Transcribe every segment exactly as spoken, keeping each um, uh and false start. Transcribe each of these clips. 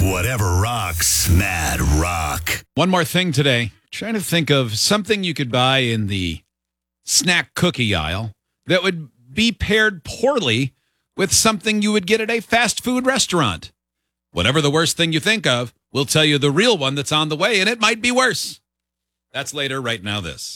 Whatever rocks, Mad Rock. One more thing today. Trying to think of something you could buy in the snack cookie aisle that would be paired poorly with something you would get at a fast food restaurant. Whatever the worst thing you think of, we'll tell you the real one that's on the way, and it might be worse. That's later. Right now, this.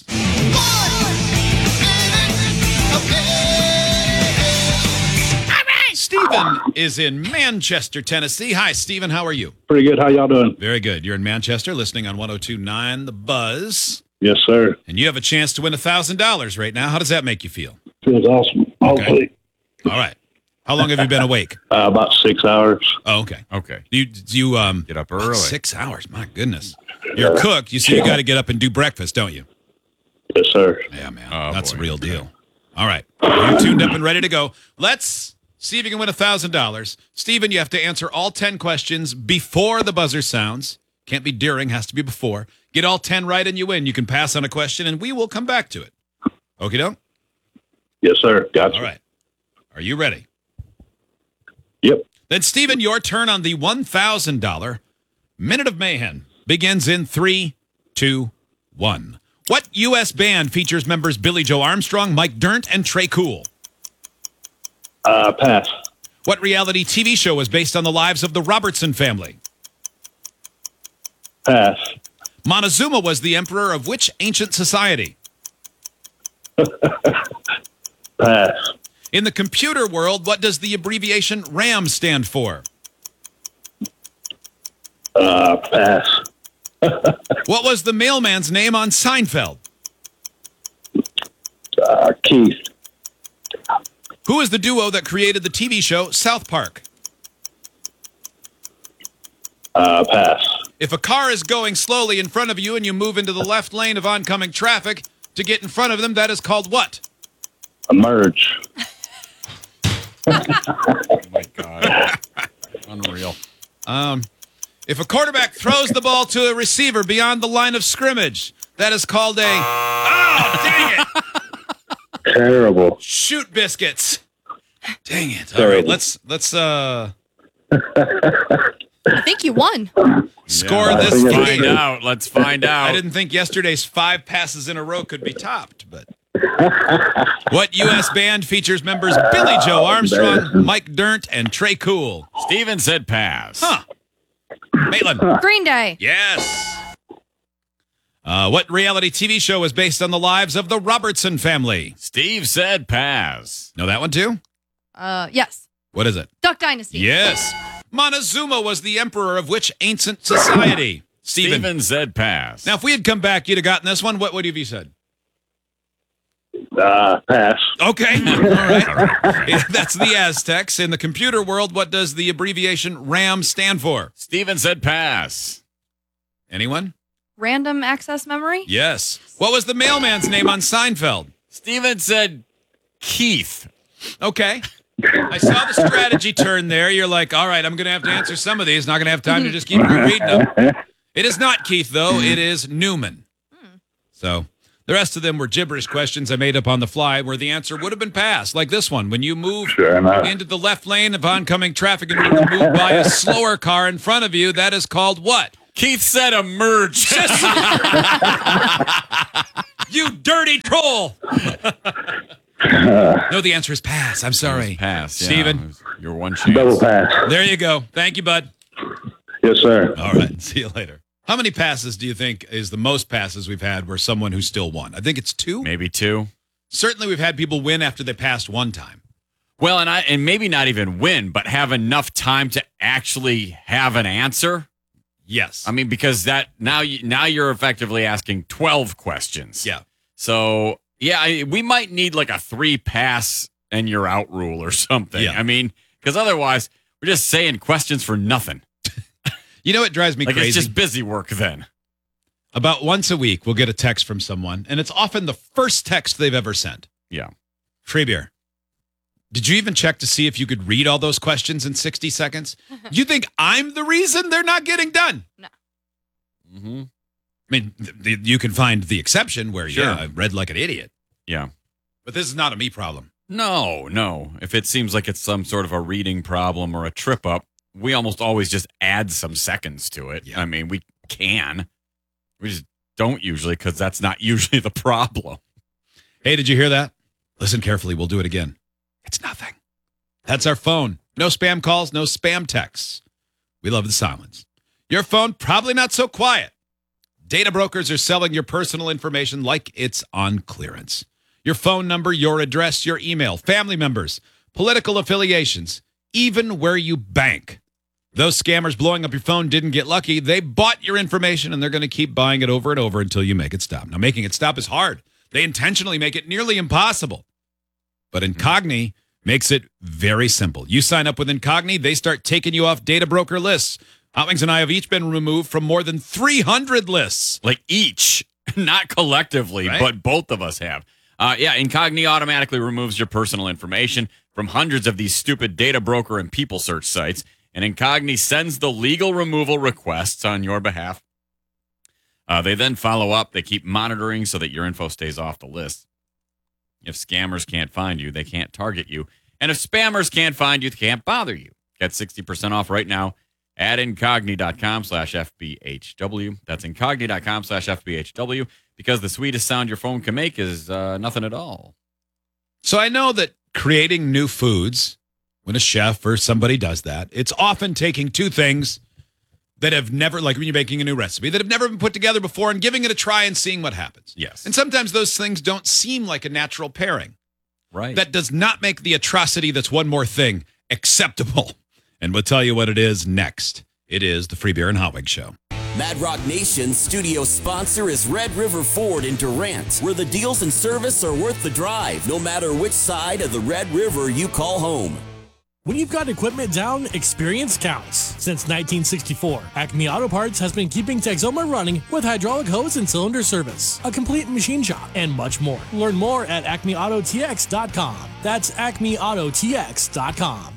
Stephen is in Manchester, Tennessee. Hi, Stephen. How are you? Pretty good. How y'all doing? Very good. You're in Manchester, listening on one oh two point nine The Buzz. Yes, sir. And you have a chance to win one thousand dollars right now. How does that make you feel? Feels awesome. Hopefully. All right. How long have you been awake? Uh, about six hours. Oh, okay. Okay. Do you, do you um, Get up oh, early. six hours. My goodness. You're a cook. You see, you got to get up and do breakfast, don't you? Yes, sir. Yeah, man. Oh, That's boy. the real deal. All right. You're tuned up and ready to go. Let's see if you can win one thousand dollars. Stephen, you have to answer all ten questions before the buzzer sounds. Can't be during, has to be before. Get all ten right and you win. You can pass on a question and we will come back to it. Okie doke? Yes, sir. Gotcha. All right. Are you ready? Yep. Then, Stephen, your turn on the one thousand dollars Minute of Mayhem begins in three, two, one. What U S band features members Billy Joe Armstrong, Mike Dirnt, and Trey Cool? Uh, pass. What reality T V show was based on the lives of the Robertson family? Pass. Montezuma was the emperor of which ancient society? Pass. In the computer world, what does the abbreviation RAM stand for? Uh, pass. What was the mailman's name on Seinfeld? Uh, Keith. Who is the duo that created the T V show South Park? Uh, pass. If a car is going slowly in front of you and you move into the left lane of oncoming traffic to get in front of them, that is called what? Emerge. Oh, my God. Unreal. Um, if a quarterback throws the ball to a receiver beyond the line of scrimmage, that is called a... Oh, dang it! Terrible. Shoot biscuits. Dang it. All right, let's, let's uh, I think you won. score Yeah, this I think I game. Find out. Let's find out. I didn't think yesterday's five passes in a row could be topped, but... What U S band features members Billy Joe Armstrong, Mike Dirnt, and Trey Cool? Steven said pass. Huh. Maitland. Green Day. Yes. Uh, what reality T V show was based on the lives of the Robertson family? Steve said pass. Know that one too? Uh, yes. What is it? Duck Dynasty. Yes. Montezuma was the emperor of which ancient society? Stephen. Steven said pass. Now, if we had come back, you'd have gotten this one. What would have you said? Uh, pass. Okay. All right. Yeah, that's the Aztecs. In the computer world, what does the abbreviation RAM stand for? Steven said pass. Anyone? Random access memory. Yes. What was the mailman's name on Seinfeld? Steven said Keith. Okay. I saw the strategy turn there. You're like, all right, I'm going to have to answer some of these. Not going to have time to just keep reading them. It is not Keith, though. It is Newman. So the rest of them were gibberish questions I made up on the fly where the answer would have been pass, like this one. When you move Sure enough. into the left lane of oncoming traffic and you're moved by a slower car in front of you, that is called what? Keith said emerge. You dirty troll! No, the answer is pass. I'm sorry. Pass. Yeah. Steven. It was your one chance. Double pass. There you go. Thank you, bud. Yes, sir. All right. See you later. How many passes do you think is the most passes we've had where someone who still won? I think it's two. Maybe two. Certainly we've had people win after they passed one time. Well, and I and maybe not even win, but have enough time to actually have an answer. Yes. I mean, because that now you now you're effectively asking twelve questions. Yeah. So yeah, I, we might need like a three pass and you're out rule or something. Yeah. I mean, because otherwise we're just saying questions for nothing. You know what drives me Like crazy? it's just busy work then. About once a week, we'll get a text from someone, and it's often the first text they've ever sent. Yeah. Treebeer, did you even check to see if you could read all those questions in sixty seconds? You think I'm the reason they're not getting done? No. Mm-hmm. I mean, th- th- you can find the exception where, Sure. yeah, I read like an idiot. Yeah. But this is not a me problem. No, no. If it seems like it's some sort of a reading problem or a trip up, we almost always just add some seconds to it. Yeah. I mean, we can. We just don't usually because that's not usually the problem. Hey, did you hear that? Listen carefully. We'll do it again. It's nothing. That's our phone. No spam calls, no spam texts. We love the silence. Your phone, probably not so quiet. Data brokers are selling your personal information like it's on clearance. Your phone number, your address, your email, family members, political affiliations, even where you bank. Those scammers blowing up your phone didn't get lucky. They bought your information, and they're going to keep buying it over and over until you make it stop. Now, making it stop is hard. They intentionally make it nearly impossible. But Incogni makes it very simple. You sign up with Incogni, they start taking you off data broker lists. Hot Wings and I have each been removed from more than three hundred lists. Like each, not collectively, Right? but both of us have. Uh, yeah, Incogni automatically removes your personal information from hundreds of these stupid data broker and people search sites. And Incogni sends the legal removal requests on your behalf. Uh, they then follow up. They keep monitoring so that your info stays off the list. If scammers can't find you, they can't target you. And if spammers can't find you, they can't bother you. Get sixty percent off right now at incogni.com slash FBHW. That's incogni.com slash FBHW because the sweetest sound your phone can make is uh, nothing at all. So I know that creating new foods, when a chef or somebody does that, it's often taking two things that have never, like when you're making a new recipe, that have never been put together before and giving it a try and seeing what happens. Yes. And sometimes those things don't seem like a natural pairing. Right. That does not make the atrocity that's one more thing acceptable. And we'll tell you what it is next. It is the Free Beer and Hot Wings Show. Mad Rock Nation's studio sponsor is Red River Ford in Durant, where the deals and service are worth the drive, no matter which side of the Red River you call home. When you've got equipment down, experience counts. Since nineteen sixty-four, Acme Auto Parts has been keeping Texoma running with hydraulic hose and cylinder service, a complete machine shop, and much more. Learn more at acme auto t x dot com. That's acme auto t x dot com.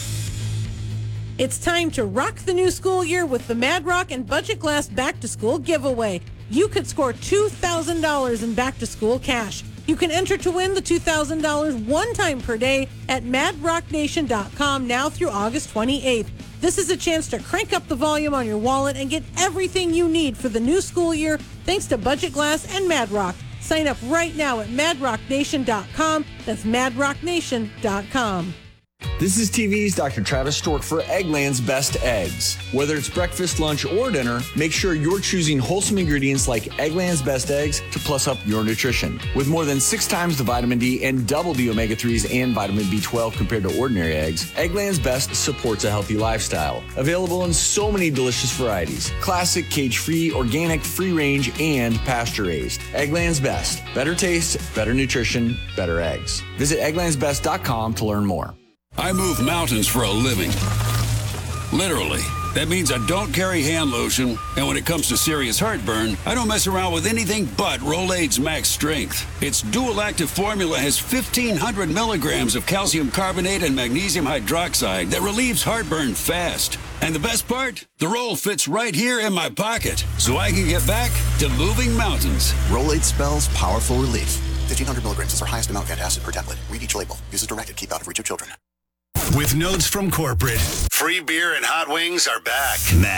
It's time to rock the new school year with the Mad Rock and Budget Glass Back to School giveaway. You could score two thousand dollars in back to school cash. You can enter to win the two thousand dollars one time per day at mad rock nation dot com now through August twenty-eighth. This is a chance to crank up the volume on your wallet and get everything you need for the new school year thanks to Budget Glass and Mad Rock. Sign up right now at mad rock nation dot com. That's mad rock nation dot com. This is T V's Doctor Travis Stork for Eggland's Best Eggs. Whether it's breakfast, lunch, or dinner, make sure you're choosing wholesome ingredients like Eggland's Best Eggs to plus up your nutrition. With more than six times the vitamin D and double the omega threes and vitamin B twelve compared to ordinary eggs, Eggland's Best supports a healthy lifestyle. Available in so many delicious varieties. Classic, cage-free, organic, free-range, and pasture-raised. Eggland's Best. Better taste, better nutrition, better eggs. Visit egglands best dot com to learn more. I move mountains for a living. Literally. That means I don't carry hand lotion, and when it comes to serious heartburn, I don't mess around with anything but Rolaids Max Strength. Its dual-active formula has fifteen hundred milligrams of calcium carbonate and magnesium hydroxide that relieves heartburn fast. And the best part? The roll fits right here in my pocket, so I can get back to moving mountains. Rolaids spells powerful relief. fifteen hundred milligrams is our highest amount of antacid per tablet. Read each label. Use as directed. Keep out of reach of children. With notes from corporate, Free Beer and Hot Wings are back.